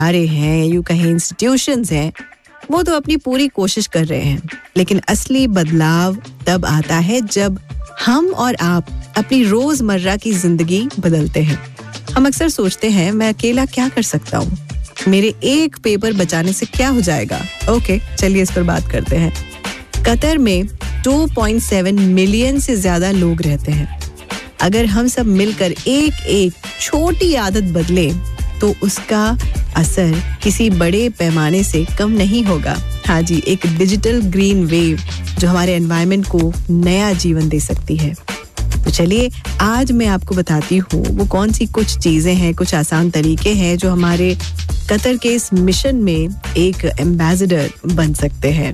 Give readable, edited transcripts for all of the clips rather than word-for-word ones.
इदारे हैं, यूं कहें इंस्टीट्यूशंस हैं, वो तो अपनी पूरी कोशिश कर रहे हैं, लेकिन असली बदलाव तब आता है जब हम और आप अपनी रोजमर्रा की जिंदगी बदलते हैं। हम अक्सर सोचते हैं, मैं अकेला क्या कर सकता हूँ, मेरे एक पेपर बचाने से क्या हो जाएगा। ओके, चलिए इस पर बात करते हैं। कतर में 2.7 मिलियन से ज्यादा लोग रहते हैं। अगर हम सब मिलकर एक एक छोटी आदत बदलें तो उसका असर किसी बड़े पैमाने से कम नहीं होगा। हाँ जी, एक डिजिटल ग्रीन वेव जो हमारे एनवायरनमेंट को नया जीवन दे सकती है। तो चलिए आज मैं आपको बताती हूँ वो कौन सी कुछ चीजें हैं, कुछ आसान तरीके हैं जो हमारे कतर के इस मिशन में एक एम्बेसडर बन सकते हैं।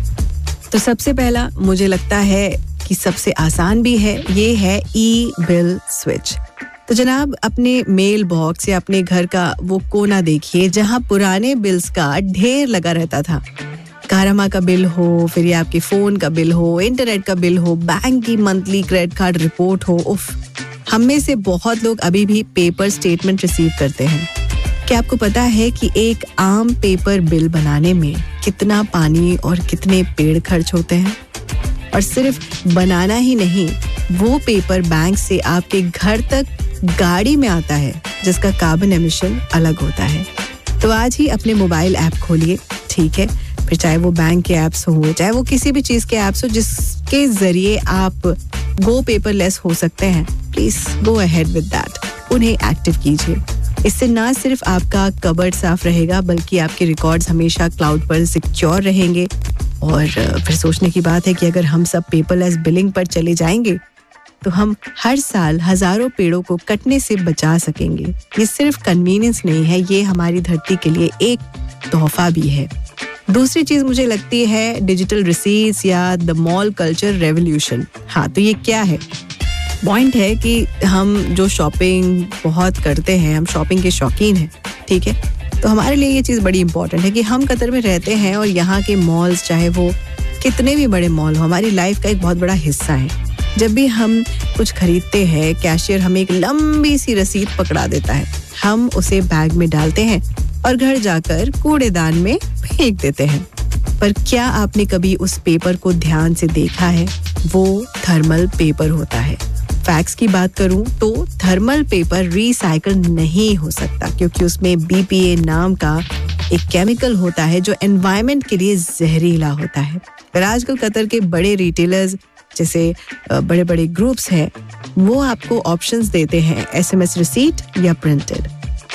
तो सबसे पहला मुझे लगता है कि सबसे आसान भी है, ये है ई बिल स्विच। तो जनाब, अपने मेल बॉक्स या अपने घर का वो कोना देखिए जहां पुराने बिल्स का ढेर लगा रहता था। कारमा का बिल हो, फिर ये आपके फोन का बिल हो, इंटरनेट का बिल हो, बैंक की मंथली क्रेडिट कार्ड रिपोर्ट हो। उफ, हम में से बहुत लोग अभी भी पेपर स्टेटमेंट रिसीव करते हैं। क्या आपको पता है कि एक आम पेपर बिल बनाने में कितना पानी और कितने पेड़ खर्च होते हैं? और सिर्फ बनाना ही नहीं, वो पेपर बैंक से आपके घर तक गाड़ी में आता है जिसका कार्बन एमिशन अलग होता है। तो आज ही अपने मोबाइल ऐप खोलिए, ठीक है, फिर चाहे वो बैंक के ऐप्स हो, चाहे वो किसी भी चीज के ऐप्स हो जिसके जरिए आप गो पेपरलेस हो सकते हैं, please go ahead with that, उन्हें एक्टिव कीजिए। इससे ना सिर्फ आपका कबर्ड साफ रहेगा बल्कि आपके रिकॉर्ड्स हमेशा क्लाउड पर सिक्योर रहेंगे। और फिर सोचने की बात है कि अगर हम सब पेपरलेस बिलिंग पर चले जाएंगे तो हम हर साल हजारों पेड़ों को कटने से बचा सकेंगे। ये सिर्फ कन्वीनियंस नहीं है, ये हमारी धरती के लिए एक तोहफा भी है। दूसरी चीज मुझे लगती है डिजिटल रिसीट्स या द मॉल कल्चर रेवोल्यूशन। हाँ, तो ये क्या है? पॉइंट है कि हम जो शॉपिंग बहुत करते हैं, हम शॉपिंग के शौकीन हैं, ठीक है, तो हमारे लिए ये चीज़ बड़ी इंपॉर्टेंट है कि हम कतर में रहते हैं और यहाँ के मॉल्स, चाहे वो कितने भी बड़े मॉल हो, हमारी लाइफ का एक बहुत बड़ा हिस्सा है। जब भी हम कुछ खरीदते हैं, कैशियर हमें एक लंबी सी रसीद पकड़ा देता है, हम उसे बैग में डालते हैं और घर जाकर कूड़ेदान में फेंक देते हैं। पर क्या आपने कभी उस पेपर को ध्यान से देखा है? वो थर्मल पेपर होता है। फैक्ट्स की बात करूं तो थर्मल पेपर रिसाइकल नहीं हो सकता क्योंकि उसमें BPA नाम का एक केमिकल होता है जो एनवायरनमेंट के लिए जहरीला होता है। पर आजकल कतर के बड़े रिटेलर्स जैसे बड़े बड़े ग्रुप्स हैं, वो आपको ऑप्शंस देते हैं, SMS रिसीट या प्रिंटेड।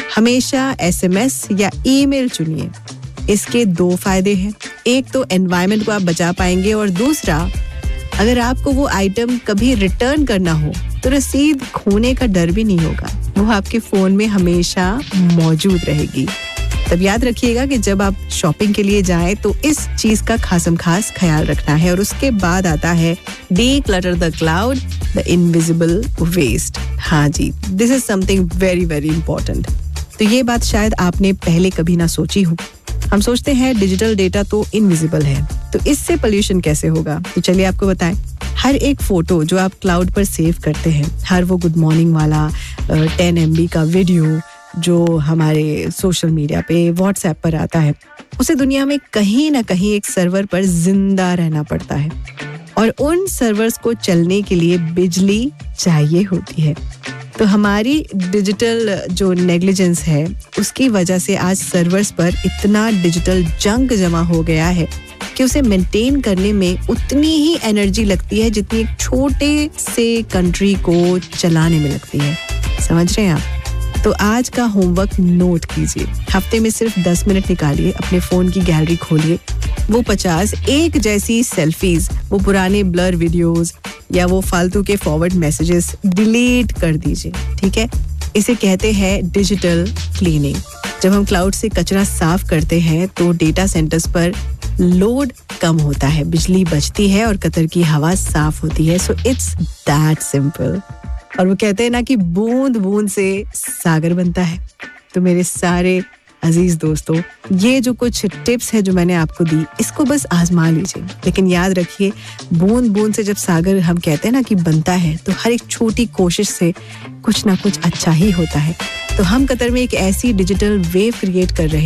हमेशा SMS या ईमेल चुनिए। इसके 2 फायदे हैं, एक तो एनवायरनमेंट को आप बचा पाएंगे और दूसरा, अगर आपको वो आइटम कभी रिटर्न करना हो तो रसीद खोने का डर भी नहीं होगा, वो आपके फोन में हमेशा मौजूद रहेगी। तब याद रखिएगा कि जब आप शॉपिंग के लिए जाएं तो इस चीज का खासम खास ख्याल रखना है। और उसके बाद आता है declutter the cloud, the invisible waste। हाँ जी, this is something very very important. तो ये बात शायद आपने पहले कभी ना सोची हो। हम सोचते हैं डिजिटल डेटा तो इनविजिबल है, तो इससे पोल्यूशन कैसे होगा? तो चलिए आपको बताएं। हर एक फोटो जो आप क्लाउड पर सेव करते हैं, हर वो गुड मॉर्निंग वाला 10 MB का वीडियो जो हमारे सोशल मीडिया पे, व्हाट्सएप पर आता है, उसे दुनिया में कहीं ना कहीं एक सर्वर पर जिंदा रहना पड़ता है और उन सर्वर्स को चलने के लिए बिजली चाहिए होती है। तो हमारी डिजिटल जो नेग्लिजेंस है उसकी वजह से आज सर्वर्स पर इतना डिजिटल जंक जमा हो गया है कि उसे मेंटेन करने में उतनी ही एनर्जी लगती है जितनी एक छोटे से कंट्री को चलाने में लगती है। समझ रहे हैं आप? तो आज का होमवर्क नोट कीजिए। हफ्ते में सिर्फ 10 मिनट निकालिए, अपने फोन की गैलरी खोलिए, वो 50 एक जैसी सेल्फीज, वो पुराने ब्लर वीडियोस या वो फालतू के फॉरवर्ड मैसेजेस डिलीट कर दीजिए, ठीक है? इसे कहते हैं डिजिटल क्लीनिंग। जब हम क्लाउड से कचरा साफ करते हैं तो डेटा सेंटर्स पर लोड कम होता है, बिजली बचती है और कतर की हवा साफ होती है। So it's that simple. और वो कहते हैं ना कि बूंद बूंद से सागर बनता है। तो मेरे सारे अजीज दोस्तों, ये जो कुछ टिप्स है जो मैंने आपको दी, इसको बस आजमा लीजिए। लेकिन याद रखिए, बूंद बूंद से जब सागर हम कहते हैं ना कि बनता है, तो हर एक छोटी कोशिश से कुछ ना कुछ अच्छा ही होता है। तो हम कतर में एक ऐसी डिजिटल वेव क्रिएट कर रहे हैं